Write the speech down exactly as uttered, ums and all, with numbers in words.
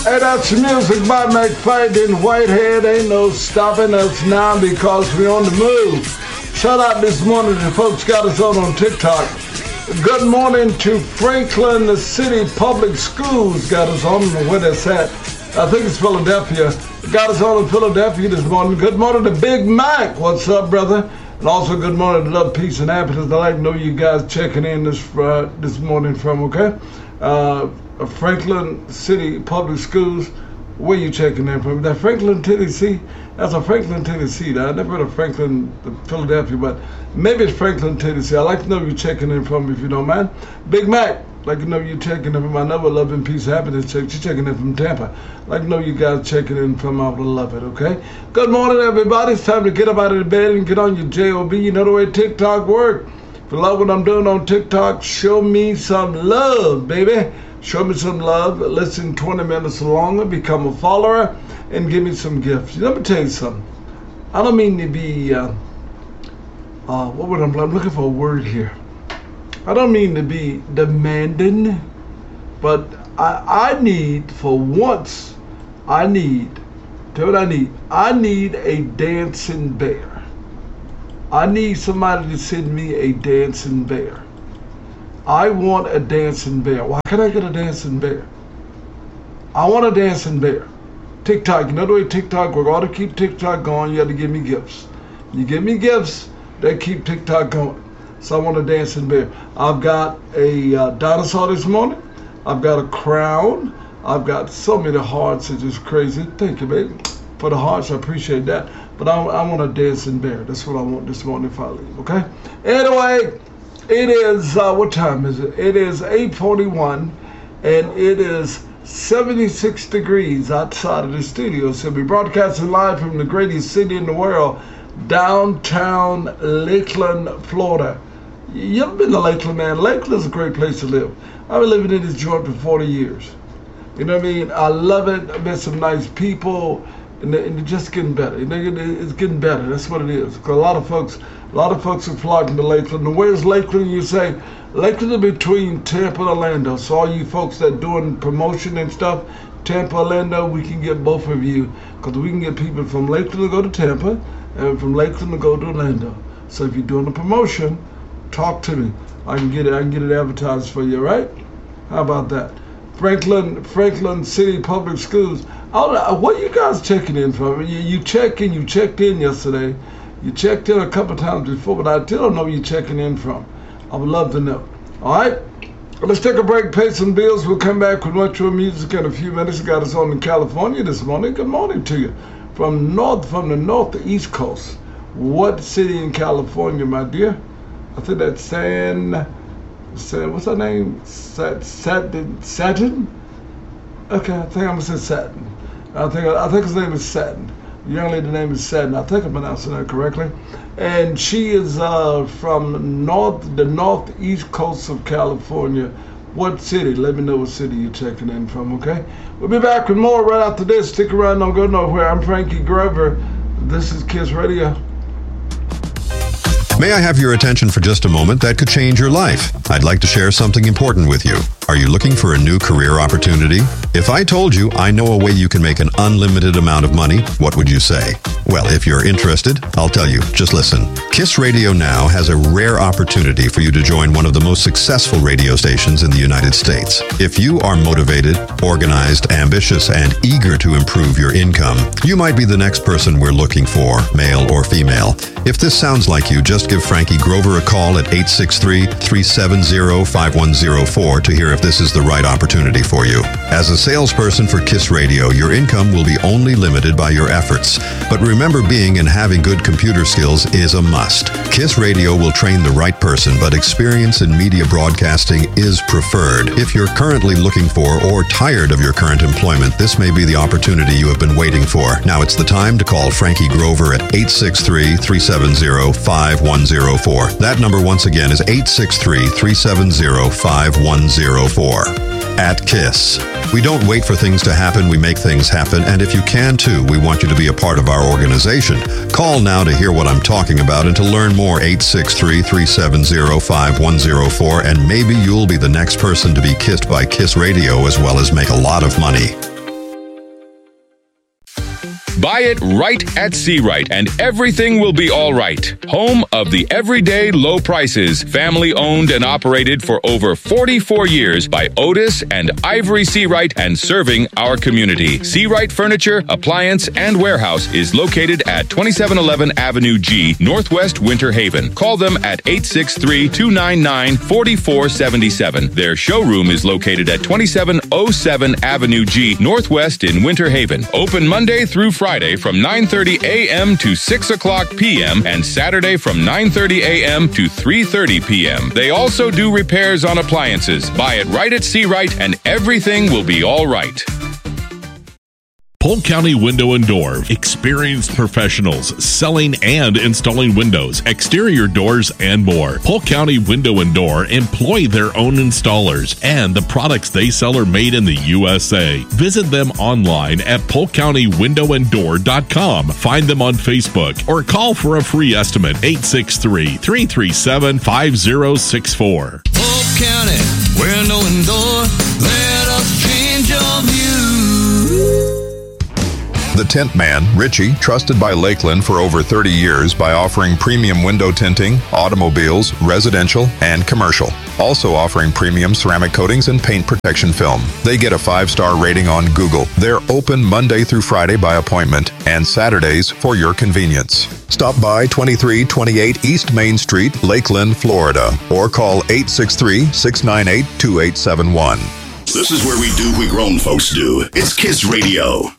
Hey, that's music by McFadden Whitehead. Ain't no stopping us now because we're on the move. Shout out this morning to folks got us on on TikTok. Good morning to Franklin City Public Schools. Got us on where that's at. I think it's Philadelphia. Got us on in Philadelphia this morning. Good morning to Big Mac. What's up, brother? And also good morning to Love, Peace, and Happiness. I'd like to know you guys checking in this uh, this morning from, okay? Uh, Franklin City Public Schools. Where you checking in from? That Franklin, Tennessee? That's a Franklin, Tennessee. I never heard of Franklin, Philadelphia, but maybe it's Franklin, Tennessee. I'd like to know where you're checking in from, if you don't mind. Big Mac, I'd like to know you're checking in from. I know Love and Peace, Happiness. She's checking in from Tampa. I'd like to know you guys checking in from. I would love it, okay? Good morning, everybody. It's time to get up out of the bed and get on your J O B. You know the way TikTok works. If you love what I'm doing on TikTok, show me some love, baby. Show me some love. Listen twenty minutes longer. Become a follower and give me some gifts. Let me tell you something. I don't mean to be, uh, uh, what would I'm, I'm looking for a word here. I don't mean to be demanding, but I, I need, for once, I need, tell me what I need. I need a dancing bear. I need somebody to send me a dancing bear. I want a dancing bear. Why can't I get a dancing bear? I want a dancing bear. TikTok, you know the way TikTok works. Ought to keep TikTok going, you have to give me gifts. You give me gifts, they keep TikTok going. So I want a dancing bear. I've got a uh, dinosaur this morning. I've got a crown. I've got so many hearts, it's just crazy. Thank you, baby. For the hearts, I appreciate that. But I, I want a dancing bear. That's what I want this morning if I leave, okay? Anyway, it is, uh, what time is it? It is eight forty-one, and it is seventy-six degrees outside of the studio. So we're broadcasting live from the greatest city in the world, downtown Lakeland, Florida. You ever been to Lakeland, man? Lakeland's a great place to live. I've been living in this joint for forty years. You know what I mean? I love it. I met some nice people, and it's just getting better. You know, it's getting better. That's what it is. Because a lot of folks, a lot of folks are flocking to Lakeland. And where's Lakeland? You say Lakeland is between Tampa and Orlando. So all you folks that doing promotion and stuff, Tampa, Orlando, we can get both of you, because we can get people from Lakeland to go to Tampa and from Lakeland to go to Orlando. So if you're doing a promotion, talk to me. I can get it. I can get it advertised for you, right? How about that? Franklin, Franklin City Public Schools. I don't know, what are you guys checking in from? You, you check in. You checked in yesterday. You checked in a couple times before, but I still don't know where you're checking in from. I would love to know. All right? Let's take a break, pay some bills. We'll come back with retro music in a few minutes. Got us on in California this morning. Good morning to you. From north, from the northeast coast. What city in California, my dear? I think that's San, San what's her name? Sat, Satin, Satin? Okay, I think I'm gonna say Satin. I think I think his name is Satin. The young lady's name is Satin. I think I'm pronouncing that correctly. And she is uh, from north, the northeast coast of California. What city? Let me know what city you're checking in from, okay? We'll be back with more right after this. Stick around, don't go nowhere. I'm Frankie Grover. This is Kiss Radio. May I have your attention for just a moment? That could change your life. I'd like to share something important with you. Are you looking for a new career opportunity? If I told you I know a way you can make an unlimited amount of money, what would you say? Well, if you're interested, I'll tell you. Just listen. Kiss Radio Now has a rare opportunity for you to join one of the most successful radio stations in the United States. If you are motivated, organized, ambitious, and eager to improve your income, you might be the next person we're looking for, male or female. If this sounds like you, just give Frankie Grover a call at eight six three, three seven zero, five one zero four to hear if this is the right opportunity for you. As a salesperson for Kiss Radio, your income will be only limited by your efforts. But remember, being and having good computer skills is a must. Kiss Radio will train the right person, but experience in media broadcasting is preferred. If you're currently looking for or tired of your current employment, this may be the opportunity you have been waiting for. Now it's the time to call Frankie Grover at eight six three, three seven zero, five one zero four. That number once again is eight six three, three seven zero, five one zero four. At KISS, we don't wait for things to happen, we make things happen, and if you can too, we want you to be a part of our organization. Call now to hear what I'm talking about and to learn more, eight six three, three seven zero, five one zero four, and maybe you'll be the next person to be kissed by KISS Radio as well as make a lot of money. Buy it right at Seawright, and everything will be all right. Home of the everyday low prices. Family owned and operated for over forty-four years by Otis and Ivory Seawright, and serving our community. Seawright Furniture, Appliance, and Warehouse is located at twenty-seven eleven Avenue G, Northwest Winter Haven. Call them at eight six three, two nine nine, four four seven seven. Their showroom is located at twenty-seven oh seven Avenue G, Northwest in Winter Haven. Open Monday through Friday from nine thirty a.m. to six o'clock p.m. and Saturday from nine thirty a.m. to three thirty p.m. They also do repairs on appliances. Buy it right at Seawright, and everything will be all right. Polk County Window and Door. Experienced professionals selling and installing windows, exterior doors, and more. Polk County Window and Door employ their own installers, and the products they sell are made in the U S A. Visit them online at polk county window and door dot com. Find them on Facebook or call for a free estimate eight six three, three three seven, five zero six four. Polk County Window and Door, let us change your view. The Tint Man, Richie, trusted by Lakeland for over thirty years by offering premium window tinting, automobiles, residential, and commercial. Also offering premium ceramic coatings and paint protection film. They get a five-star rating on Google. They're open Monday through Friday by appointment and Saturdays for your convenience. Stop by twenty-three twenty-eight East Main Street, Lakeland, Florida, or call eight six three, six nine eight, two eight seven one. This is where we do what grown folks do. It's Kiss Radio.